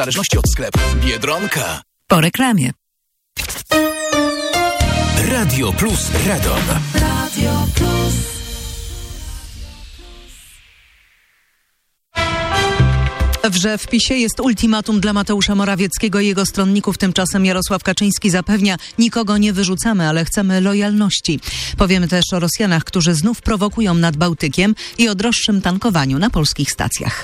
Zależności od sklepu. Biedronka. Po reklamie. Radio Plus Radom. Radio Plus. W PiS-ie jest ultimatum dla Mateusza Morawieckiego i jego stronników. Tymczasem Jarosław Kaczyński zapewnia: nikogo nie wyrzucamy, ale chcemy lojalności. Powiemy też o Rosjanach, którzy znów prowokują nad Bałtykiem i o droższym tankowaniu na polskich stacjach.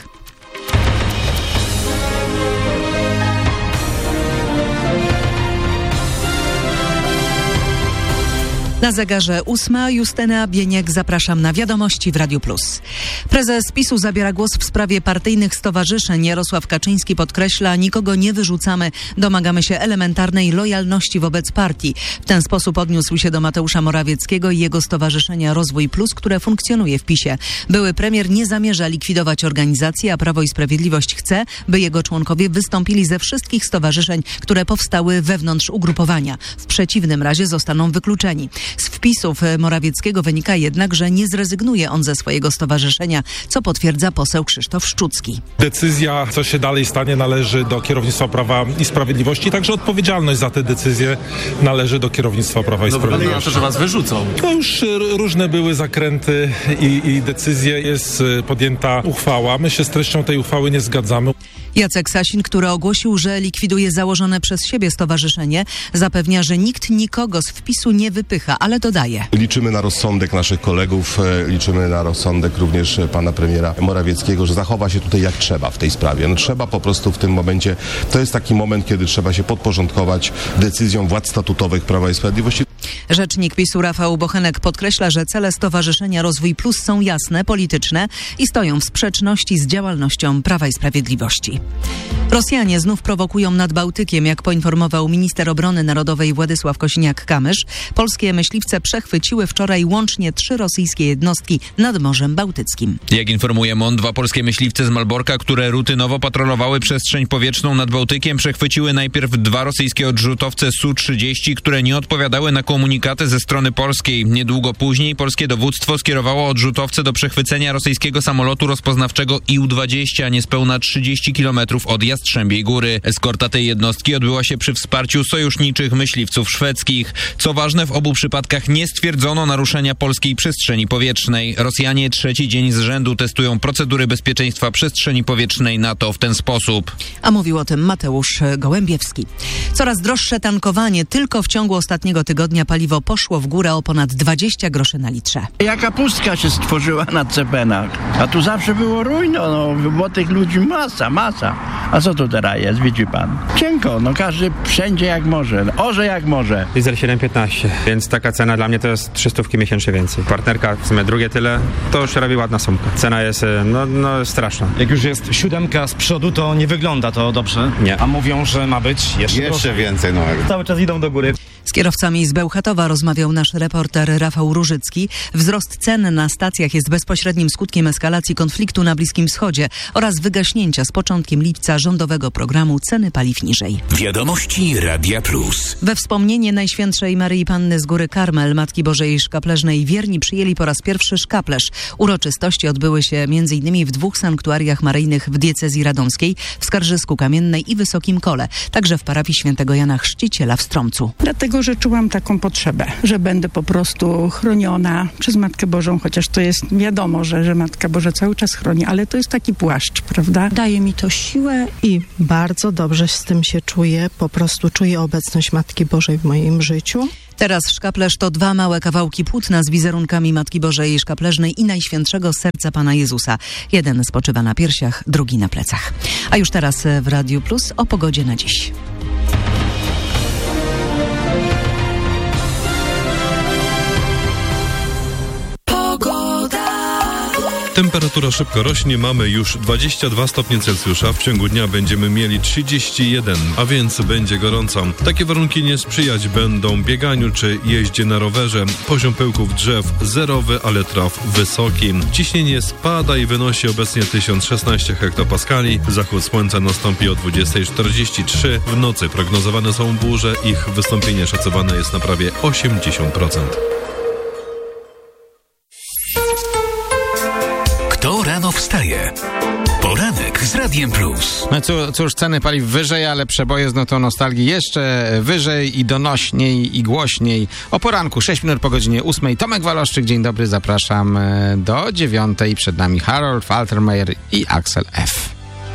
Na zegarze 8. Justyna Bieniek, zapraszam na Wiadomości w Radiu Plus. Prezes PiS-u zabiera głos w sprawie partyjnych stowarzyszeń. Jarosław Kaczyński podkreśla: nikogo nie wyrzucamy, domagamy się elementarnej lojalności wobec partii. W ten sposób odniósł się do Mateusza Morawieckiego i jego stowarzyszenia Rozwój Plus, które funkcjonuje w PiS-ie. Były premier nie zamierza likwidować organizacji, a Prawo i Sprawiedliwość chce, by jego członkowie wystąpili ze wszystkich stowarzyszeń, które powstały wewnątrz ugrupowania. W przeciwnym razie zostaną wykluczeni. Z wpisów Morawieckiego wynika jednak, że nie zrezygnuje on ze swojego stowarzyszenia, co potwierdza poseł Krzysztof Szczucki. Decyzja, co się dalej stanie, należy do kierownictwa Prawa i Sprawiedliwości, także odpowiedzialność za te decyzje należy do kierownictwa Prawa i Sprawiedliwości. Ale na to, że was wyrzucą. To już różne były zakręty i decyzje, jest podjęta uchwała. My się z treścią tej uchwały nie zgadzamy. Jacek Sasin, który ogłosił, że likwiduje założone przez siebie stowarzyszenie, zapewnia, że nikt nikogo z wpisu nie wypycha, ale dodaje: liczymy na rozsądek naszych kolegów, liczymy na rozsądek również pana premiera Morawieckiego, że zachowa się tutaj jak trzeba w tej sprawie. Trzeba po prostu w tym momencie, to jest taki moment, kiedy trzeba się podporządkować decyzjom władz statutowych Prawa i Sprawiedliwości. Rzecznik PiS-u Rafał Bochenek podkreśla, że cele Stowarzyszenia Rozwój Plus są jasne, polityczne i stoją w sprzeczności z działalnością Prawa i Sprawiedliwości. Rosjanie znów prowokują nad Bałtykiem. Jak poinformował minister obrony narodowej Władysław Kosiniak-Kamysz, polskie myśliwce przechwyciły wczoraj łącznie 3 rosyjskie jednostki nad Morzem Bałtyckim. Jak informuje MON, 2 polskie myśliwce z Malborka, które rutynowo patrolowały przestrzeń powietrzną nad Bałtykiem, przechwyciły najpierw 2 rosyjskie odrzutowce Su-30, które nie odpowiadały na komunikaty ze strony polskiej. Niedługo później polskie dowództwo skierowało odrzutowce do przechwycenia rosyjskiego samolotu rozpoznawczego IU-20, niespełna 30 km od Jastrzębiej Góry. Eskorta tej jednostki odbyła się przy wsparciu sojuszniczych myśliwców szwedzkich. Co ważne, w obu przypadkach nie stwierdzono naruszenia polskiej przestrzeni powietrznej. Rosjanie 3. dzień z rzędu testują procedury bezpieczeństwa przestrzeni powietrznej NATO w ten sposób. A mówił o tym Mateusz Gołębiewski. Coraz droższe tankowanie. Tylko w ciągu ostatniego tygodnia paliwo poszło w górę o ponad 20 groszy na litrze. Jaka pustka się stworzyła na cepenach. A tu zawsze było rujno, bo tych ludzi masa. A co to teraz jest, widzi pan? Cienko, każdy wszędzie jak może, orze jak może. Diesel 7,15, więc taka cena dla mnie to jest 300 miesięcznie więcej. Partnerka w sumie drugie tyle, to już robi ładna sumka. Cena jest straszna. Jak już jest 7 z przodu, to nie wygląda to dobrze. Nie. A mówią, że ma być jeszcze więcej. Cały czas idą do góry. Z kierowcami z Bełchatowa rozmawiał nasz reporter Rafał Różycki. Wzrost cen na stacjach jest bezpośrednim skutkiem eskalacji konfliktu na Bliskim Wschodzie oraz wygaśnięcia z początkiem lipca rządowego programu Ceny paliw niżej. Wiadomości Radia Plus. We wspomnienie Najświętszej Maryi Panny z Góry Karmel, Matki Bożej Szkapleżnej, wierni przyjęli po raz pierwszy szkaplerz. Uroczystości odbyły się m.in. w 2 sanktuariach maryjnych w diecezji radomskiej, w Skarżysku Kamiennej i Wysokim Kole, także w parafii świętego Jana Chrzciciela w Stromcu. Dlatego, że czułam taką potrzebę, że będę po prostu chroniona przez Matkę Bożą, chociaż to jest wiadomo, że Matka Boża cały czas chroni, ale to jest taki płaszcz, prawda? Daje mi to siłę i bardzo dobrze z tym się czuję. Po prostu czuję obecność Matki Bożej w moim życiu. Teraz szkaplerz to 2 małe kawałki płótna z wizerunkami Matki Bożej Szkapleżnej i Najświętszego Serca Pana Jezusa. Jeden spoczywa na piersiach, drugi na plecach. A już teraz w Radiu Plus o pogodzie na dziś. Temperatura szybko rośnie, mamy już 22 stopnie Celsjusza, w ciągu dnia będziemy mieli 31, a więc będzie gorąco. Takie warunki nie sprzyjać będą bieganiu czy jeździe na rowerze. Poziom pyłków drzew zerowy, ale traw wysoki. Ciśnienie spada i wynosi obecnie 1016 hektopaskali. Zachód słońca nastąpi o 20:43. W nocy prognozowane są burze, ich wystąpienie szacowane jest na prawie 80%. Kto rano wstaje? Poranek z Radiem Plus. No cóż, ceny paliw wyżej, ale przeboje z notą nostalgii jeszcze wyżej i donośniej i głośniej. O poranku, 6 minut po godzinie 8. Tomek Waloszczyk, dzień dobry, zapraszam do 9. Przed nami Harold Faltermeyer i Axel F.